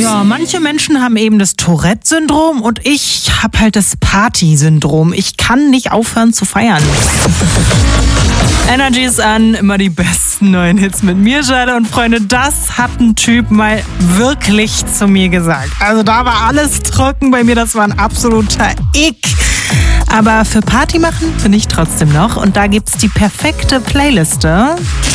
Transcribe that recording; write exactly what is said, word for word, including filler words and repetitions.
Ja, manche Menschen haben eben das Tourette-Syndrom und ich habe halt das Party-Syndrom. Ich kann nicht aufhören zu feiern. Energy ist an, immer die besten neuen Hits mit mir, Schade und Freunde. Das hat ein Typ mal wirklich zu mir gesagt. Also da war alles trocken bei mir, das war ein absoluter Ick. Aber für Party machen bin ich trotzdem noch. Und da gibt's die perfekte Playliste.